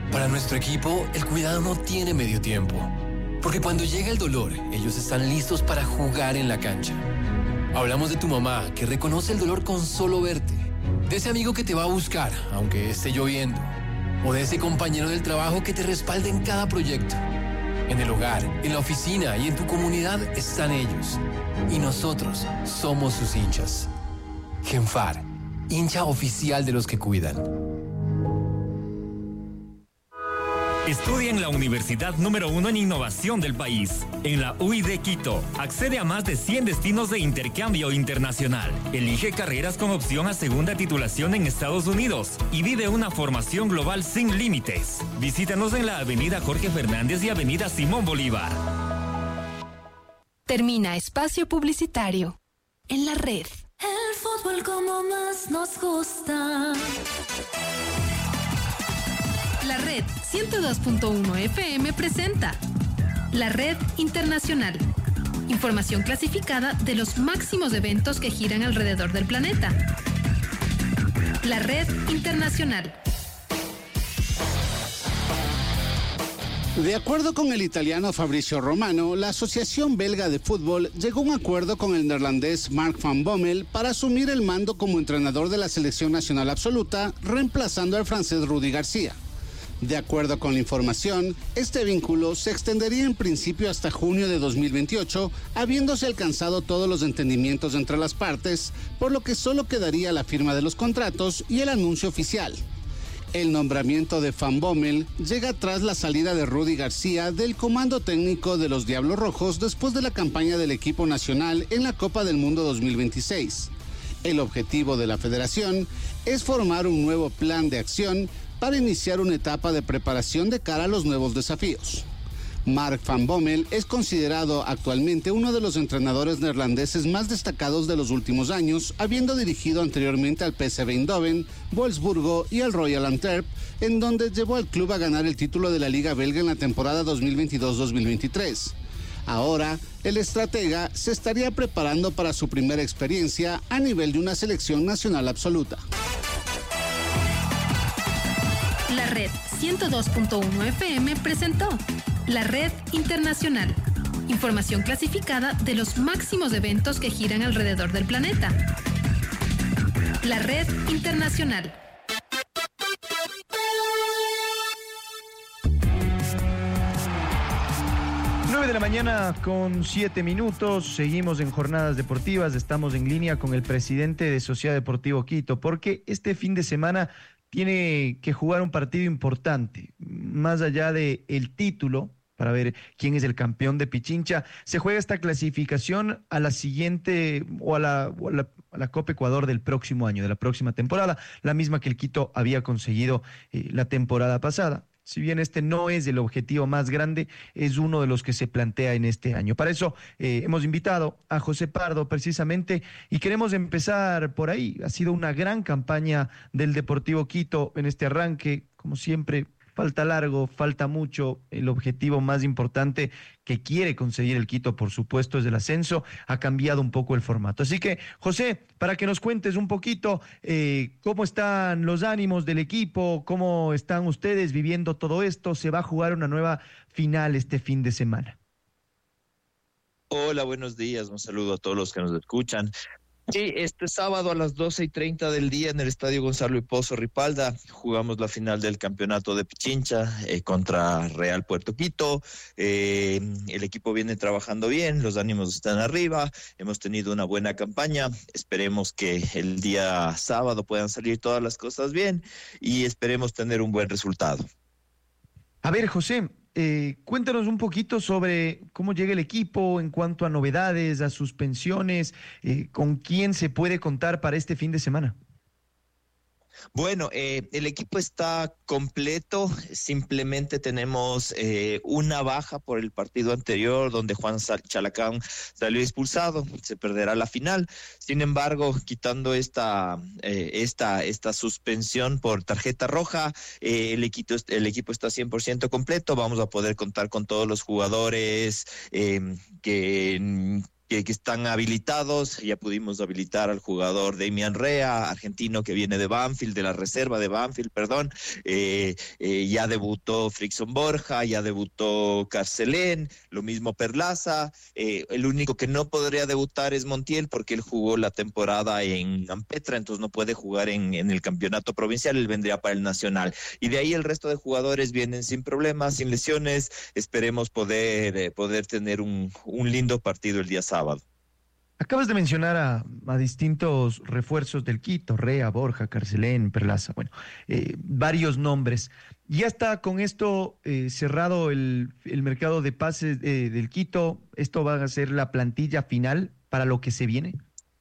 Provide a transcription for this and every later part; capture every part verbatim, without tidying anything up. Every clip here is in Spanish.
Para nuestro equipo, el cuidado no tiene medio tiempo. Porque cuando llega el dolor, ellos están listos para jugar en la cancha. Hablamos de tu mamá, que reconoce el dolor con solo verte. De ese amigo que te va a buscar, aunque esté lloviendo. O de ese compañero del trabajo que te respalda en cada proyecto. En el hogar, en la oficina y en tu comunidad están ellos. Y nosotros somos sus hinchas. Genfar, hincha oficial de los que cuidan. Estudia en la universidad número uno en innovación del país. En la U I de Quito, accede a más de cien destinos de intercambio internacional. Elige carreras con opción a segunda titulación en Estados Unidos y vive una formación global sin límites. Visítanos en la avenida Jorge Fernández y avenida Simón Bolívar. Termina espacio publicitario. En la red. El fútbol como más nos gusta. La Red ciento dos punto uno F M presenta La Red Internacional. Información clasificada de los máximos eventos que giran alrededor del planeta. La Red Internacional. De acuerdo con el italiano Fabrizio Romano, la Asociación Belga de Fútbol llegó a un acuerdo con el neerlandés Mark van Bommel para asumir el mando como entrenador de la selección nacional absoluta, reemplazando al francés Rudy García. De acuerdo con la información, este vínculo se extendería en principio hasta junio de dos mil veintiocho, habiéndose alcanzado todos los entendimientos entre las partes, por lo que solo quedaría la firma de los contratos y el anuncio oficial. El nombramiento de Van Bommel llega tras la salida de Rudy García del comando técnico de los Diablos Rojos después de la campaña del equipo nacional en la Copa del Mundo dos mil veintiséis. El objetivo de la federación es formar un nuevo plan de acción para iniciar una etapa de preparación de cara a los nuevos desafíos. Mark van Bommel es considerado actualmente uno de los entrenadores neerlandeses más destacados de los últimos años, habiendo dirigido anteriormente al P S V Eindhoven, Wolfsburgo y al Royal Antwerp, en donde llevó al club a ganar el título de la Liga Belga en la temporada dos mil veintidós dos mil veintitrés. Ahora, el estratega se estaría preparando para su primera experiencia a nivel de una selección nacional absoluta. La Red ciento dos punto uno F M presentó La Red Internacional. Información clasificada de los máximos eventos que giran alrededor del planeta. La Red Internacional. nueve de la mañana con siete minutos, seguimos en Jornadas Deportivas, estamos en línea con el presidente de Sociedad Deportivo Quito, porque este fin de semana tiene que jugar un partido importante, más allá del título, para ver quién es el campeón de Pichincha. Se juega esta clasificación a la siguiente, o a la, o a la, a la Copa Ecuador del próximo año, de la próxima temporada, la misma que el Quito había conseguido eh, la temporada pasada. Si bien este no es el objetivo más grande, es uno de los que se plantea en este año. Para eso eh, hemos invitado a José Pardo precisamente y queremos empezar por ahí. Ha sido una gran campaña del Deportivo Quito en este arranque, como siempre. Falta largo, falta mucho. El objetivo más importante que quiere conseguir el Quito, por supuesto, es el ascenso. Ha cambiado un poco el formato. Así que, José, para que nos cuentes un poquito eh, cómo están los ánimos del equipo, cómo están ustedes viviendo todo esto. Se va a jugar una nueva final este fin de semana. Hola, buenos días. Un saludo a todos los que nos escuchan. Sí, este sábado a las doce y treinta del día en el Estadio Gonzalo Hiposo Ripalda jugamos la final del campeonato de Pichincha eh, contra Real Puerto Quito. Eh, el equipo viene trabajando bien, los ánimos están arriba, hemos tenido una buena campaña. Esperemos que el día sábado puedan salir todas las cosas bien y esperemos tener un buen resultado. A ver, José, eh, cuéntanos un poquito sobre cómo llega el equipo en cuanto a novedades, a suspensiones, eh, con quién se puede contar para este fin de semana. Bueno, eh, el equipo está completo, simplemente tenemos eh, una baja por el partido anterior donde Juan Chalacán salió expulsado, se perderá la final. Sin embargo, quitando esta eh, esta esta suspensión por tarjeta roja, eh, el equipo el equipo está cien por ciento completo, vamos a poder contar con todos los jugadores eh, que que, que están habilitados. Ya pudimos habilitar al jugador Damian Rea, argentino que viene de Banfield, de la reserva de Banfield, perdón. Eh, eh, ya debutó Frickson Borja, ya debutó Carcelén, lo mismo Perlaza. Eh, el único que no podría debutar es Montiel porque él jugó la temporada en Ampetra, entonces no puede jugar en, en el campeonato provincial, él vendría para el nacional. Y de ahí el resto de jugadores vienen sin problemas, sin lesiones. Esperemos poder, eh, poder tener un, un lindo partido el día sábado. Acabas de mencionar a, a distintos refuerzos del Quito, Rea, Borja, Carcelén, Perlaza, bueno, eh, varios nombres. ¿Ya está con esto eh, cerrado el, el mercado de pases eh, del Quito? ¿Esto va a ser la plantilla final para lo que se viene?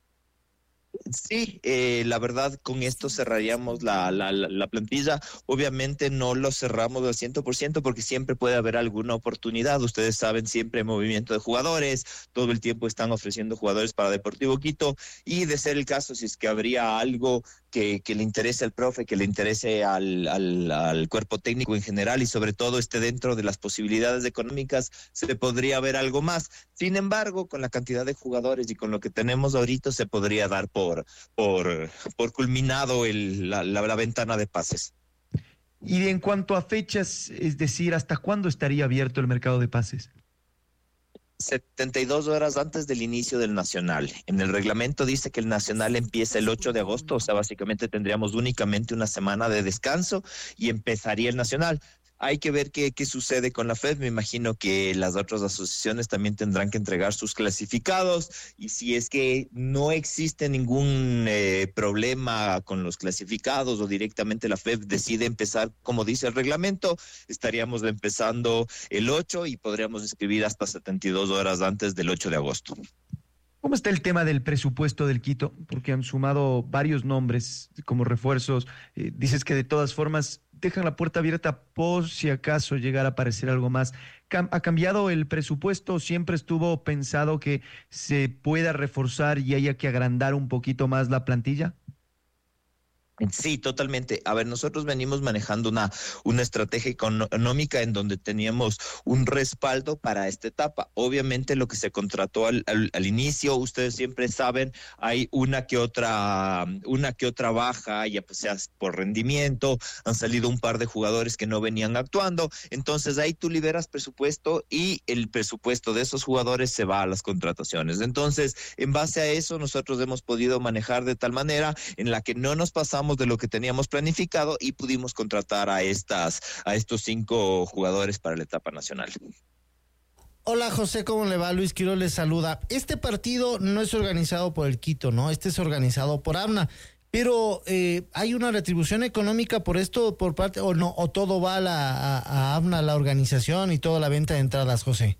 Sí, eh, la verdad con esto cerraríamos la, la, la plantilla. Obviamente no lo cerramos al cien por ciento porque siempre puede haber alguna oportunidad. Ustedes saben, siempre hay movimiento de jugadores, todo el tiempo están ofreciendo jugadores para Deportivo Quito y de ser el caso, si es que habría algo que, que le interese al profe, que le interese al, al, al cuerpo técnico en general y sobre todo esté dentro de las posibilidades económicas, se podría ver algo más. Sin embargo, con la cantidad de jugadores y con lo que tenemos ahorita se podría dar por, por, por culminado el, la, la, la ventana de pases. Y en cuanto a fechas, es decir, ¿hasta cuándo estaría abierto el mercado de pases? setenta y dos horas antes del inicio del Nacional. En el reglamento dice que el Nacional empieza el ocho de agosto, o sea, básicamente tendríamos únicamente una semana de descanso y empezaría el Nacional. Hay que ver qué, qué sucede con la F E D. Me imagino que las otras asociaciones también tendrán que entregar sus clasificados y si es que no existe ningún eh, problema con los clasificados o directamente la F E D decide empezar como dice el reglamento, estaríamos empezando el ocho y podríamos inscribir hasta setenta y dos horas antes del ocho de agosto. ¿Cómo está el tema del presupuesto del Quito? Porque han sumado varios nombres como refuerzos. Eh, dices que de todas formas dejan la puerta abierta por si acaso llegara a aparecer algo más. Cam- ¿Ha cambiado el presupuesto? ¿Siempre estuvo pensado que se pueda reforzar y haya que agrandar un poquito más la plantilla? Sí, totalmente. A ver, nosotros venimos manejando una, una estrategia económica en donde teníamos un respaldo para esta etapa. Obviamente lo que se contrató al, al, al inicio, ustedes siempre saben, hay una que otra, una que otra baja, ya pues sea por rendimiento, han salido un par de jugadores que no venían actuando, entonces ahí tú liberas presupuesto y el presupuesto de esos jugadores se va a las contrataciones. Entonces, en base a eso, nosotros hemos podido manejar de tal manera en la que no nos pasamos de lo que teníamos planificado y pudimos contratar a estas a estos cinco jugadores para la etapa nacional. Hola José, ¿cómo le va? Luis Quiroz les saluda. Este partido no es organizado por el Quito, ¿no? Este es organizado por ABNA, pero eh, ¿hay una retribución económica por esto por parte o no? ¿O todo va a, la, a, a ABNA, la organización y toda la venta de entradas, José?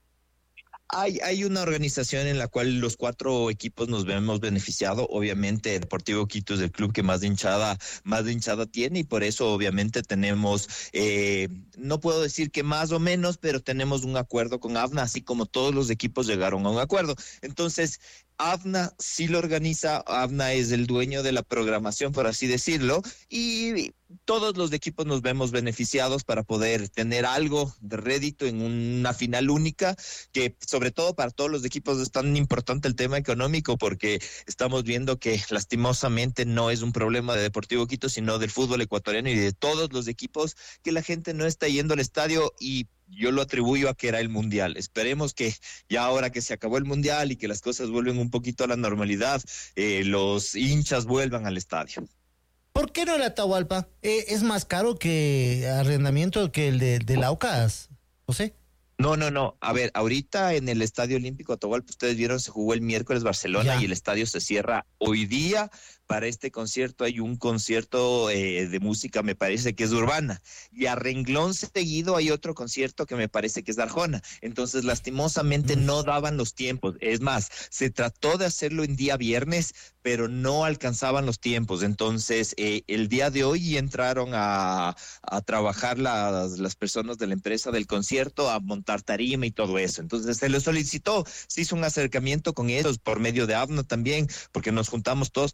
Hay, hay una organización en la cual los cuatro equipos nos hemos beneficiado. Obviamente, Deportivo Quito es el club que más de hinchada, más de hinchada tiene y por eso obviamente tenemos, eh, no puedo decir que más o menos, pero tenemos un acuerdo con ABNA, así como todos los equipos llegaron a un acuerdo. Entonces, ABNA sí lo organiza, ABNA es el dueño de la programación, por así decirlo, y todos los equipos nos vemos beneficiados para poder tener algo de rédito en una final única, que sobre todo para todos los equipos es tan importante el tema económico, porque estamos viendo que lastimosamente no es un problema de Deportivo Quito, sino del fútbol ecuatoriano y de todos los equipos, que la gente no está yendo al estadio y yo lo atribuyo a que era el Mundial. Esperemos que ya ahora que se acabó el Mundial y que las cosas vuelven un poquito a la normalidad, eh, los hinchas vuelvan al estadio. ¿Por qué no el Atahualpa? Eh, ¿Es más caro que arrendamiento que el de, de Laucas, José? No, no, no. A ver, ahorita en el Estadio Olímpico Atahualpa, ustedes vieron, se jugó el miércoles Barcelona ya. Y el estadio se cierra hoy día. Para este concierto hay un concierto eh, de música, me parece que es urbana, y a renglón seguido hay otro concierto que me parece que es de Arjona. Entonces, lastimosamente mm. no daban los tiempos. Es más, se trató de hacerlo en día viernes, pero no alcanzaban los tiempos. Entonces, eh, el día de hoy entraron a, a trabajar las, las personas de la empresa del concierto, a montar tarima y todo eso. Entonces, se lo solicitó, se hizo un acercamiento con ellos por medio de ABNA también, porque nos juntamos todos para poder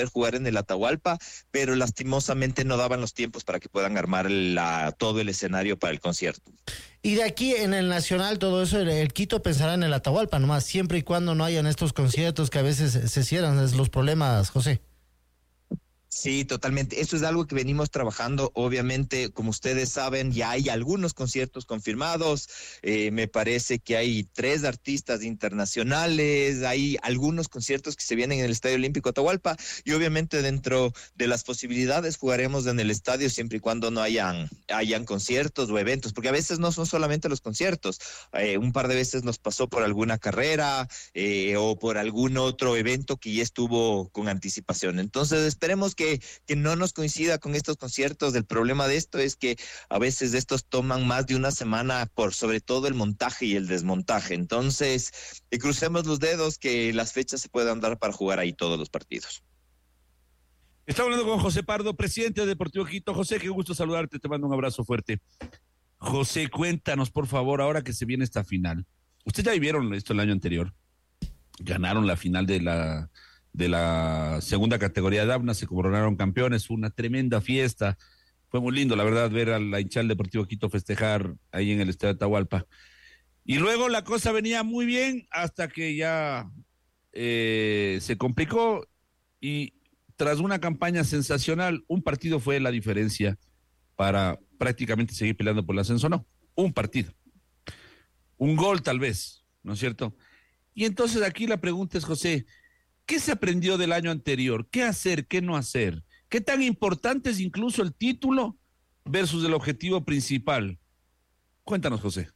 poder jugar en el Atahualpa, pero lastimosamente no daban los tiempos para que puedan armar la, todo el escenario para el concierto. Y de aquí en el Nacional, todo eso, el, el Quito pensará en el Atahualpa nomás, siempre y cuando no hayan estos conciertos que a veces se cierran, es los problemas, José. Sí, totalmente. Eso es algo que venimos trabajando. Obviamente, como ustedes saben, ya hay algunos conciertos confirmados. Eh, me parece que hay tres artistas internacionales. Hay algunos conciertos que se vienen en el Estadio Olímpico Atahualpa. Y obviamente dentro de las posibilidades jugaremos en el estadio siempre y cuando no hayan, hayan conciertos o eventos. Porque a veces no son solamente los conciertos. Eh, un par de veces nos pasó por alguna carrera eh, o por algún otro evento que ya estuvo con anticipación. Entonces esperemos que Que, que no nos coincida con estos conciertos. El problema de esto es que a veces estos toman más de una semana por sobre todo el montaje y el desmontaje. Entonces, eh, crucemos los dedos que las fechas se puedan dar para jugar ahí todos los partidos. Estamos hablando con José Pardo, presidente de Deportivo Quito. José, qué gusto saludarte, te mando un abrazo fuerte. José, cuéntanos, por favor, ahora que se viene esta final. Ustedes ya vivieron esto el año anterior. Ganaron la final de la... de la segunda categoría de Abna, se coronaron campeones, fue una tremenda fiesta, fue muy lindo, la verdad, ver a la hinchada del Deportivo Quito festejar ahí en el estadio de Atahualpa. Y luego la cosa venía muy bien hasta que ya eh, se complicó y tras una campaña sensacional, un partido fue la diferencia para prácticamente seguir peleando por el ascenso, no, un partido, un gol tal vez, ¿no es cierto? Y entonces aquí la pregunta es, José, ¿qué se aprendió del año anterior? ¿Qué hacer, qué no hacer? ¿Qué tan importante es incluso el título versus el objetivo principal? Cuéntanos, José.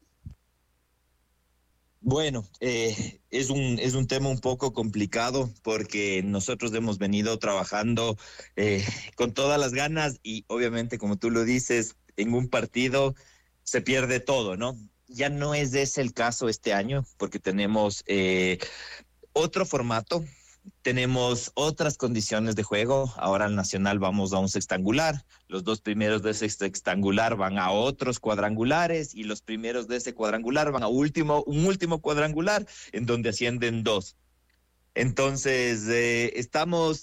Bueno, eh, es un es un tema un poco complicado porque nosotros hemos venido trabajando eh, con todas las ganas y obviamente, como tú lo dices, en un partido se pierde todo, ¿no? Ya no es ese el caso este año porque tenemos eh, otro formato. Tenemos otras condiciones de juego. Ahora al Nacional vamos a un sextangular. Los dos primeros de ese sextangular van a otros cuadrangulares y los primeros de ese cuadrangular van a último, un último cuadrangular en donde ascienden dos. Entonces, eh, estamos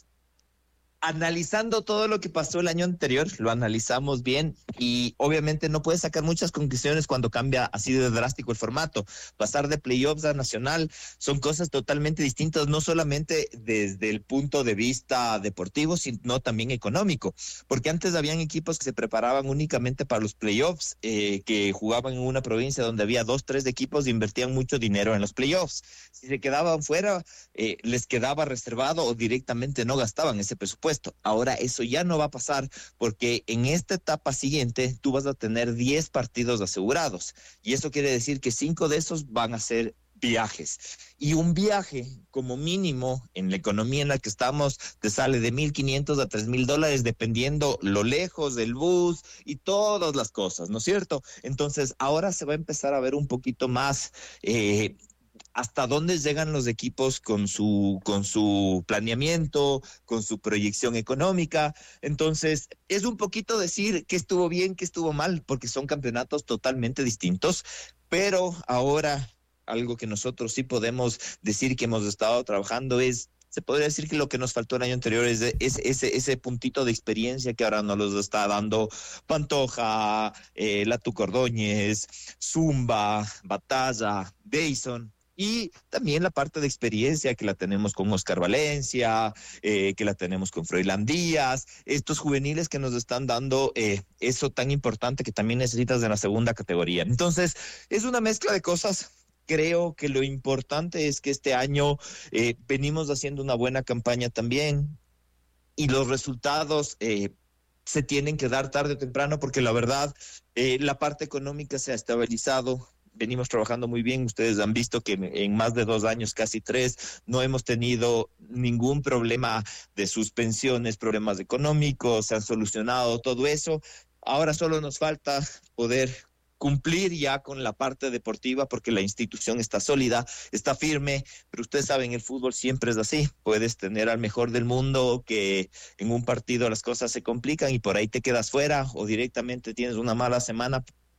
analizando todo lo que pasó el año anterior, lo analizamos bien y obviamente no puedes sacar muchas conclusiones cuando cambia así de drástico el formato. Pasar de playoffs a nacional son cosas totalmente distintas, no solamente desde el punto de vista deportivo, sino también económico, porque antes habían equipos que se preparaban únicamente para los playoffs, eh, que jugaban en una provincia donde había dos, tres equipos e invertían mucho dinero en los playoffs. Si se quedaban fuera, eh, les quedaba reservado o directamente no gastaban ese presupuesto. Ahora eso ya no va a pasar porque en esta etapa siguiente tú vas a tener diez partidos asegurados y eso quiere decir que cinco de esos van a ser viajes y un viaje como mínimo en la economía en la que estamos te sale de mil quinientos a tres mil dólares dependiendo lo lejos del bus y todas las cosas, ¿no es cierto? Entonces ahora se va a empezar a ver un poquito más eh, hasta dónde llegan los equipos con su, con su planeamiento, con su proyección económica. Entonces, es un poquito decir qué estuvo bien, qué estuvo mal, porque son campeonatos totalmente distintos, pero ahora algo que nosotros sí podemos decir que hemos estado trabajando es, se podría decir que lo que nos faltó el año anterior es, es ese, ese puntito de experiencia que ahora nos los está dando Pantoja, eh, Latu Cordóñez, Zumba, Batalla, Dayson. Y también la parte de experiencia que la tenemos con Oscar Valencia, eh, que la tenemos con Froilán Díaz, estos juveniles que nos están dando eh, eso tan importante que también necesitas de la segunda categoría. Entonces, es una mezcla de cosas. Creo que lo importante es que este año eh, venimos haciendo una buena campaña también y los resultados eh, se tienen que dar tarde o temprano porque la verdad, eh, la parte económica se ha estabilizado. Venimos trabajando muy bien, ustedes han visto que en más de dos años, casi tres, no hemos tenido ningún problema de suspensiones, problemas económicos, se han solucionado todo eso. Ahora solo nos falta poder cumplir ya con la parte deportiva porque la institución está sólida, está firme, pero ustedes saben, el fútbol siempre es así, puedes tener al mejor del mundo que en un partido las cosas se complican y por ahí te quedas fuera o directamente tienes una mala semana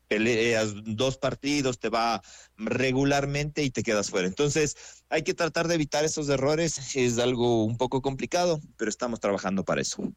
peleas dos partidos, te va regularmente y te quedas fuera. Entonces, hay que tratar de evitar esos errores. Es algo un poco complicado, pero estamos trabajando para eso.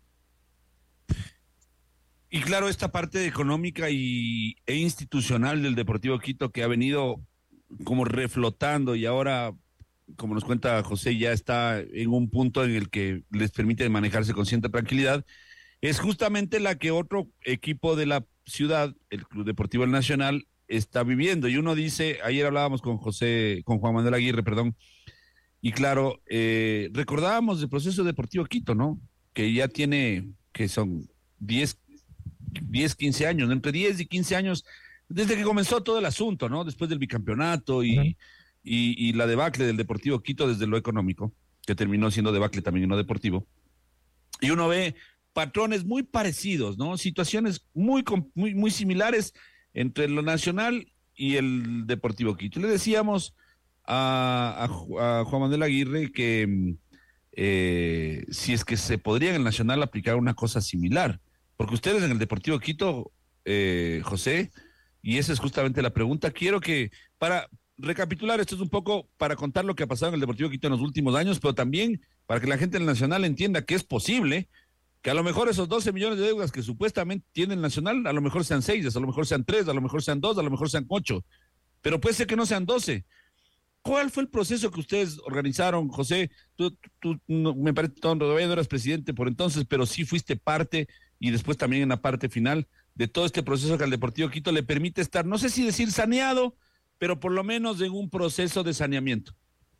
Y claro, esta parte económica y, e institucional del Deportivo Quito que ha venido como reflotando y ahora, como nos cuenta José, ya está en un punto en el que les permite manejarse con cierta tranquilidad, es justamente la que otro equipo de la ciudad, el Club Deportivo El Nacional, está viviendo. Y uno dice, ayer hablábamos con José, con Juan Manuel Aguirre, perdón, y claro, eh, recordábamos el proceso Deportivo Quito, ¿no? Que ya tiene, que son diez, quince años, ¿no? Entre diez y quince años, desde que comenzó todo el asunto, ¿no? Después del bicampeonato y, uh-huh. y, y la debacle del Deportivo Quito desde lo económico, que terminó siendo debacle también en lo deportivo. Y uno ve patrones muy parecidos, ¿no? Situaciones muy, muy, muy similares entre lo nacional y el Deportivo Quito. Le decíamos a, a, a Juan Manuel Aguirre que eh, si es que se podría en el nacional aplicar una cosa similar, porque ustedes en el Deportivo Quito, eh, José, y esa es justamente la pregunta, quiero que, para recapitular, esto es un poco para contar lo que ha pasado en el Deportivo Quito en los últimos años, pero también para que la gente del nacional entienda que es posible que a lo mejor esos doce millones de deudas que supuestamente tiene el Nacional, a lo mejor sean seis, a lo mejor sean tres, a lo mejor sean dos, a lo mejor sean ocho, pero puede ser que no sean doce. ¿Cuál fue el proceso que ustedes organizaron, José? Tú, tú no, me parece que todavía no eras presidente por entonces, pero sí fuiste parte y después también en la parte final de todo este proceso que al Deportivo Quito le permite estar, no sé si decir saneado, pero por lo menos en un proceso de saneamiento.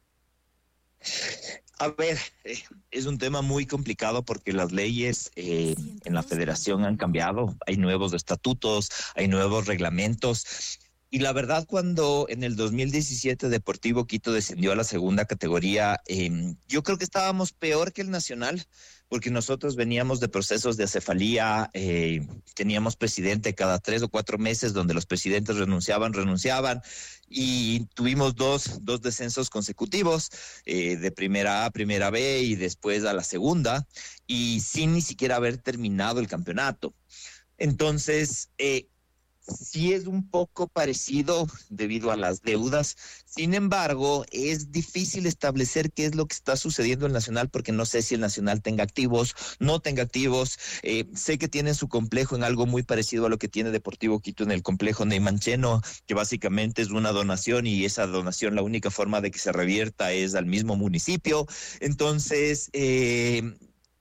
A ver, eh, es un tema muy complicado porque las leyes eh, en la federación han cambiado, hay nuevos estatutos, hay nuevos reglamentos. Y la verdad, cuando en el dos mil diecisiete Deportivo Quito descendió a la segunda categoría, eh, yo creo que estábamos peor que el Nacional, porque nosotros veníamos de procesos de acefalía, eh, teníamos presidente cada tres o cuatro meses donde los presidentes renunciaban, renunciaban, y tuvimos dos, dos descensos consecutivos, eh, de primera A a primera B y después a la segunda, y sin ni siquiera haber terminado el campeonato. Entonces, eh, sí es un poco parecido debido a las deudas. Sin embargo, es difícil establecer qué es lo que está sucediendo en el Nacional porque no sé si el Nacional tenga activos, no tenga activos. Eh, sé que tienen su complejo en algo muy parecido a lo que tiene Deportivo Quito en el complejo Neymancheno, que básicamente es una donación y esa donación la única forma de que se revierta es al mismo municipio. Entonces, eh,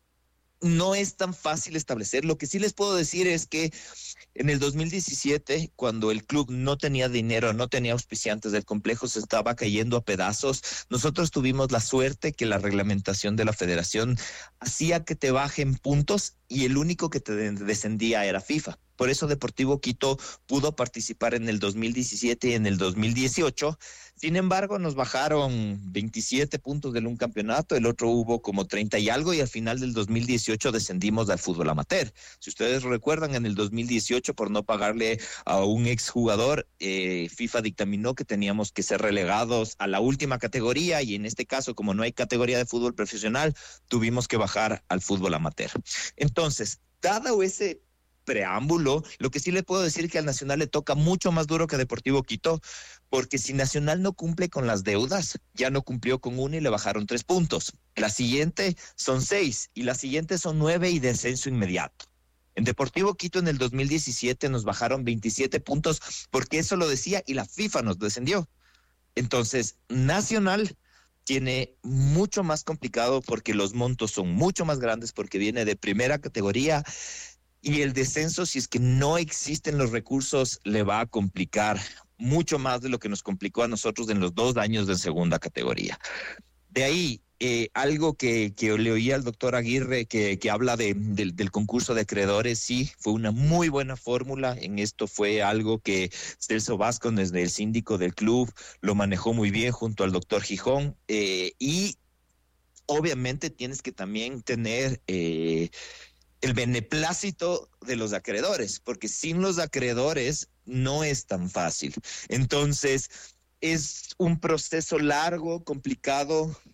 no es tan fácil establecer. Lo que sí les puedo decir es que en el dos mil diecisiete, cuando el club no tenía dinero, no tenía auspiciantes, el complejo se estaba cayendo a pedazos, nosotros tuvimos la suerte que la reglamentación de la federación hacía que te bajen puntos y el único que te descendía era FIFA. Por eso Deportivo Quito pudo participar en el dos mil diecisiete y en el dos mil dieciocho. Sin embargo, nos bajaron veintisiete puntos del un campeonato, el otro hubo como treinta y algo, y al final del dos mil dieciocho descendimos al fútbol amateur. Si ustedes recuerdan, en el dos mil dieciocho, por no pagarle a un exjugador, eh, FIFA dictaminó que teníamos que ser relegados a la última categoría, y en este caso, como no hay categoría de fútbol profesional, tuvimos que bajar al fútbol amateur. Entonces, dado ese preámbulo, lo que sí le puedo decir es que al Nacional le toca mucho más duro que a Deportivo Quito, porque si Nacional no cumple con las deudas, ya no cumplió con una y le bajaron tres puntos. La siguiente son seis y la siguiente son nueve y descenso inmediato. En Deportivo Quito en el dos mil diecisiete nos bajaron veintisiete puntos porque eso lo decía y la FIFA nos descendió. Entonces, Nacional tiene mucho más complicado porque los montos son mucho más grandes, porque viene de primera categoría. Y el descenso, si es que no existen los recursos, le va a complicar mucho más de lo que nos complicó a nosotros en los dos años de segunda categoría. De ahí, eh, algo que, que le oí al doctor Aguirre, que, que habla de, de, del concurso de acreedores, sí, fue una muy buena fórmula. En esto fue algo que Celso Vázquez, desde el síndico del club, lo manejó muy bien junto al doctor Gijón. Eh, y obviamente tienes que también tener Eh, el beneplácito de los acreedores, porque sin los acreedores no es tan fácil. Entonces, es un proceso largo, complicado,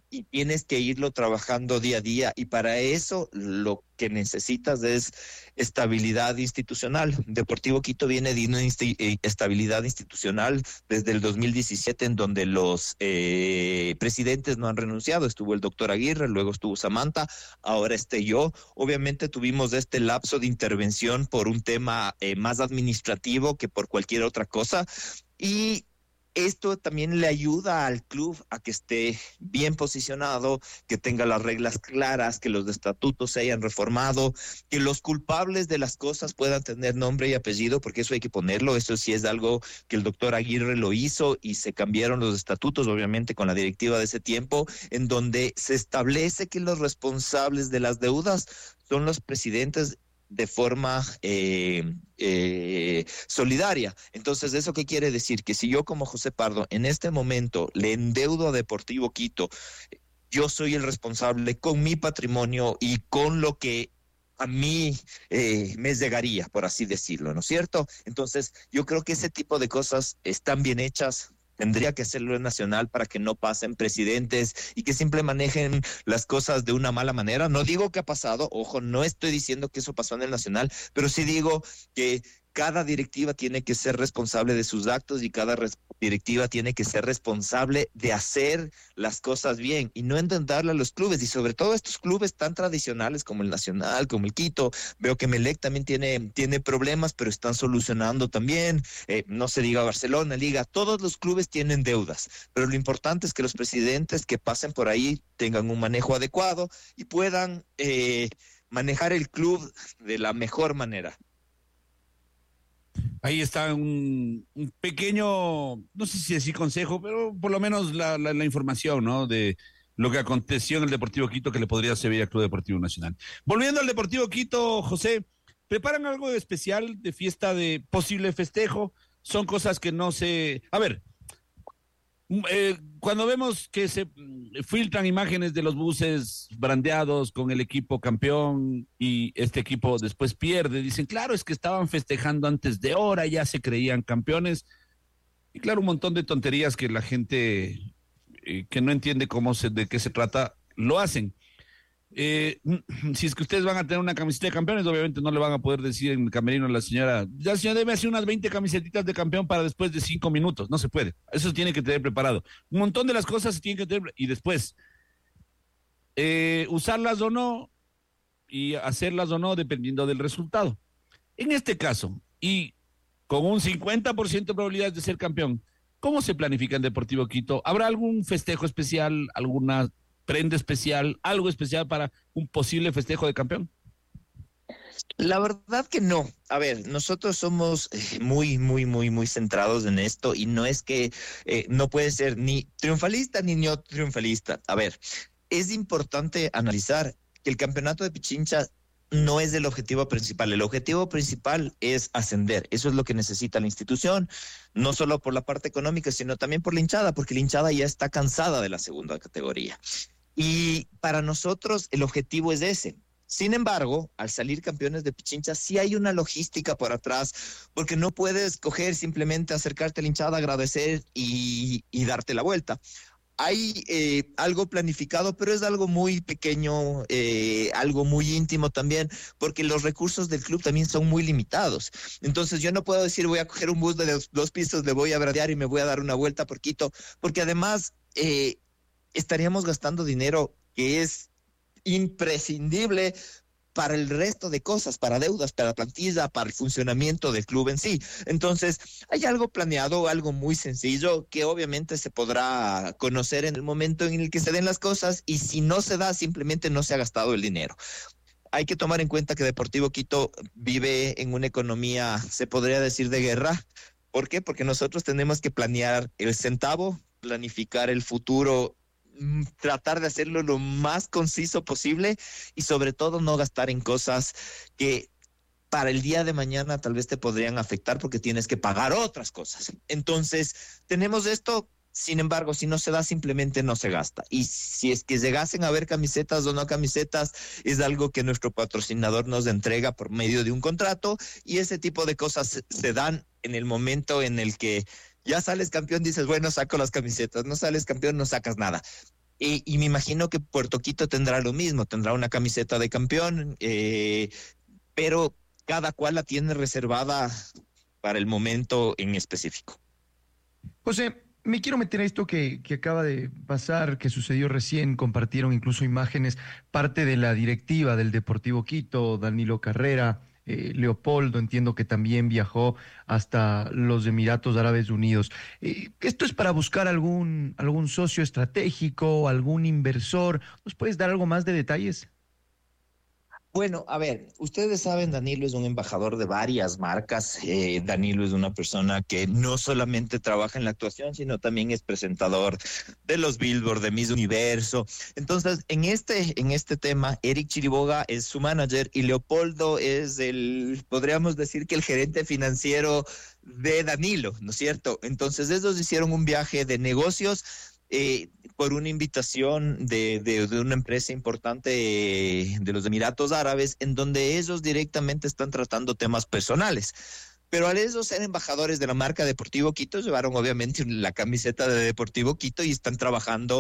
y tienes que irlo trabajando día a día, y para eso lo que necesitas es estabilidad institucional. Deportivo Quito viene de una insti- estabilidad institucional desde el dos mil diecisiete, en donde los eh, presidentes no han renunciado. Estuvo el doctor Aguirre, luego estuvo Samantha, ahora esté yo. Obviamente tuvimos este lapso de intervención por un tema eh, más administrativo que por cualquier otra cosa, y esto también le ayuda al club a que esté bien posicionado, que tenga las reglas claras, que los estatutos se hayan reformado, que los culpables de las cosas puedan tener nombre y apellido, porque eso hay que ponerlo. Eso sí es algo que el doctor Aguirre lo hizo, y se cambiaron los estatutos, obviamente, con la directiva de ese tiempo, en donde se establece que los responsables de las deudas son los presidentes de forma eh, eh, solidaria. Entonces, ¿eso qué quiere decir? Que si yo como José Pardo en este momento le endeudo a Deportivo Quito, yo soy el responsable con mi patrimonio y con lo que a mí eh, me llegaría, por así decirlo, ¿no es cierto? Entonces, yo creo que ese tipo de cosas están bien hechas. Tendría que hacerlo en Nacional para que no pasen presidentes y que siempre manejen las cosas de una mala manera. No digo que ha pasado, ojo, no estoy diciendo que eso pasó en el Nacional, pero sí digo que cada directiva tiene que ser responsable de sus actos, y cada res- directiva tiene que ser responsable de hacer las cosas bien y no endeudarle a los clubes, y sobre todo estos clubes tan tradicionales como el Nacional, como el Quito. Veo que Melec también tiene, tiene problemas, pero están solucionando también. Eh, no se diga Barcelona, Liga, todos los clubes tienen deudas, pero lo importante es que los presidentes que pasen por ahí tengan un manejo adecuado y puedan eh, manejar el club de la mejor manera. Ahí está un, un pequeño, no sé si decir consejo, pero por lo menos la, la, la información, ¿no? De lo que aconteció en el Deportivo Quito que le podría servir al Club Deportivo Nacional. Volviendo al Deportivo Quito, José, ¿preparan algo de especial, de fiesta, de posible festejo? Son cosas que no se... A ver, eh, cuando vemos que se filtran imágenes de los buses brandeados con el equipo campeón y este equipo después pierde, dicen, claro, es que estaban festejando antes de hora, ya se creían campeones. Y claro, un montón de tonterías que la gente eh, que no entiende cómo se, de qué se trata, lo hacen. Eh, si es que ustedes van a tener una camiseta de campeones, obviamente no le van a poder decir en el camerino a la señora, ya señora, debe hacer unas veinte camisetitas de campeón para después de cinco minutos. No se puede. Eso tiene que tener preparado. Un montón de las cosas se tienen que tener, y después eh, usarlas o no, y hacerlas o no dependiendo del resultado. En este caso, y con un cincuenta por ciento de probabilidades de ser campeón, ¿cómo se planifica en Deportivo Quito? ¿Habrá algún festejo especial, alguna prenda especial, algo especial para un posible festejo de campeón? La verdad que no. A ver, nosotros somos eh, muy, muy, muy, muy centrados en esto, y no es que eh, no puede ser ni triunfalista ni no triunfalista. A ver, es importante analizar que el campeonato de Pichincha no es el objetivo principal. El objetivo principal es ascender. Eso es lo que necesita la institución, no solo por la parte económica, sino también por la hinchada, porque la hinchada ya está cansada de la segunda categoría. Y para nosotros el objetivo es ese. Sin embargo, al salir campeones de Pichincha, sí hay una logística por atrás, porque no puedes coger simplemente acercarte a la hinchada, agradecer y, y darte la vuelta. Hay eh, algo planificado, pero es algo muy pequeño, eh, algo muy íntimo también, porque los recursos del club también son muy limitados. Entonces yo no puedo decir voy a coger un bus de dos, dos pisos, le voy a bradear y me voy a dar una vuelta por Quito, porque además eh, estaríamos gastando dinero que es imprescindible para el resto de cosas, para deudas, para plantilla, para el funcionamiento del club en sí. Entonces, hay algo planeado, algo muy sencillo, que obviamente se podrá conocer en el momento en el que se den las cosas, y si no se da, simplemente no se ha gastado el dinero. Hay que tomar en cuenta que Deportivo Quito vive en una economía, se podría decir, de guerra. ¿Por qué? Porque nosotros tenemos que planear el centavo, planificar el futuro, tratar de hacerlo lo más conciso posible, y sobre todo no gastar en cosas que para el día de mañana tal vez te podrían afectar, porque tienes que pagar otras cosas. Entonces, tenemos esto. Sin embargo, si no se da, simplemente no se gasta. Y si es que llegasen a haber camisetas o no camisetas, es algo que nuestro patrocinador nos entrega por medio de un contrato, y ese tipo de cosas se, se dan en el momento en el que ya sales campeón, dices, bueno, saco las camisetas. No sales campeón, no sacas nada. Y, y me imagino que Puerto Quito tendrá lo mismo, tendrá una camiseta de campeón, eh, pero cada cual la tiene reservada para el momento en específico. José, me quiero meter a esto que, que acaba de pasar, que sucedió recién, compartieron incluso imágenes, parte de la directiva del Deportivo Quito, Danilo Carrera, eh, Leopoldo, entiendo que también viajó hasta los Emiratos Árabes Unidos. Eh, ¿Esto es para buscar algún, algún socio estratégico, algún inversor? ¿Nos puedes dar algo más de detalles? Bueno, a ver, ustedes saben, Danilo es un embajador de varias marcas. Eh, Danilo es una persona que no solamente trabaja en la actuación, sino también es presentador de los Billboard, de Miss Universo. Entonces, en este, en este tema, Eric Chiriboga es su manager y Leopoldo es el, podríamos decir que el gerente financiero de Danilo, ¿no es cierto? Entonces, ellos hicieron un viaje de negocios Eh, por una invitación de, de, de una empresa importante eh, de los Emiratos Árabes, en donde ellos directamente están tratando temas personales. Pero al ellos ser embajadores de la marca Deportivo Quito, llevaron obviamente la camiseta de Deportivo Quito y están trabajando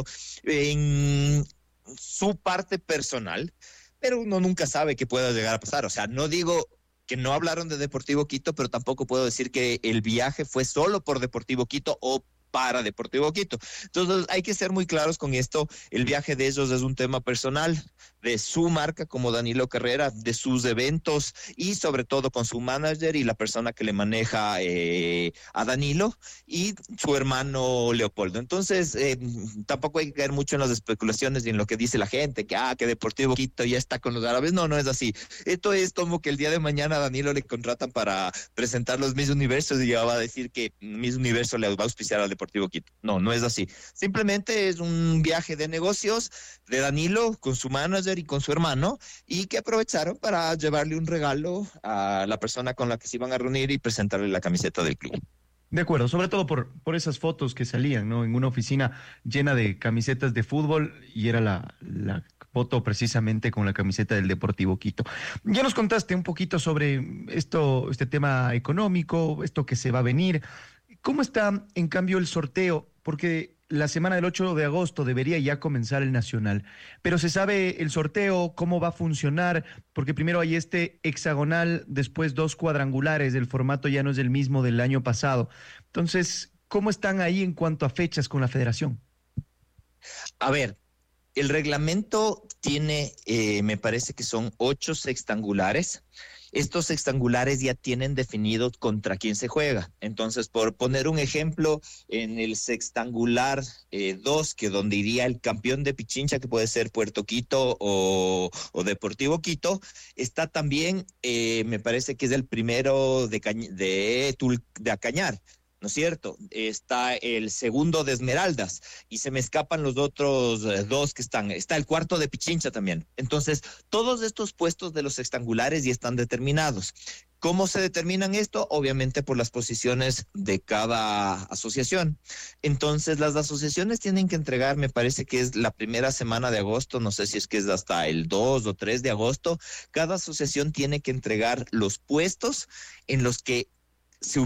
en su parte personal, pero uno nunca sabe qué pueda llegar a pasar. O sea, no digo que no hablaron de Deportivo Quito, pero tampoco puedo decir que el viaje fue solo por Deportivo Quito o para Deportivo Quito. Entonces hay que ser muy claros con esto. El viaje de ellos es un tema personal, de su marca como Danilo Carrera, de sus eventos y sobre todo con su manager y la persona que le maneja eh, a Danilo y su hermano Leopoldo. Entonces eh, tampoco hay que caer mucho en las especulaciones y en lo que dice la gente, que ah, que Deportivo Quito ya está con los árabes. No, no es así. Esto es como que el día de mañana a Danilo le contratan para presentar los Miss Universos y ya va a decir que Miss Universo le va a auspiciar al Deportivo Quito. No, no es así. Simplemente es un viaje de negocios de Danilo con su manager y con su hermano, y que aprovecharon para llevarle un regalo a la persona con la que se iban a reunir y presentarle la camiseta del club. De acuerdo, sobre todo por, por esas fotos que salían, ¿no? En una oficina llena de camisetas de fútbol y era la, la foto precisamente con la camiseta del Deportivo Quito. Ya nos contaste un poquito sobre esto, este tema económico, esto que se va a venir. ¿Cómo está, en cambio, el sorteo? Porque la semana del ocho de agosto debería ya comenzar el Nacional, pero ¿se sabe el sorteo, cómo va a funcionar? Porque primero hay este hexagonal, después dos cuadrangulares, el formato ya no es el mismo del año pasado. Entonces, ¿cómo están ahí en cuanto a fechas con la federación? A ver, el reglamento tiene, eh, me parece que son ocho sextangulares. Estos sextangulares ya tienen definido contra quién se juega. Entonces, por poner un ejemplo, en el sextangular dos, eh, que donde iría el campeón de Pichincha, que puede ser Puerto Quito o, o Deportivo Quito, está también, eh, me parece que es el primero de, Cañ- de, Tul- de Acañar, ¿no es cierto? Está el segundo de Esmeraldas y se me escapan los otros eh, dos que están. Está el cuarto de Pichincha también. Entonces, todos estos puestos de los sextangulares ya están determinados. ¿Cómo se determinan esto? Obviamente por las posiciones de cada asociación. Entonces, las asociaciones tienen que entregar, me parece que es la primera semana de agosto, no sé si es que es hasta el dos o tres de agosto, cada asociación tiene que entregar los puestos en los que